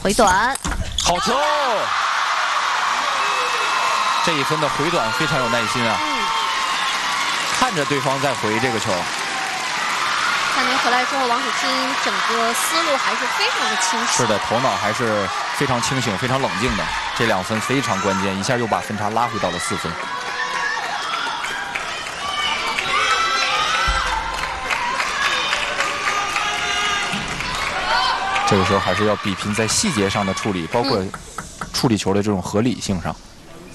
回短， 好球！这一分的回短非常有耐心啊，看着对方在回这个球。 3年回来之后，王楚钦整个思路还是非常的清晰。 是的，头脑还是非常清醒、非常冷静的。这2分非常关键，一下又把分差拉回到了4分。这个时候还是要比拼在细节上的处理，包括处理球的这种合理性上。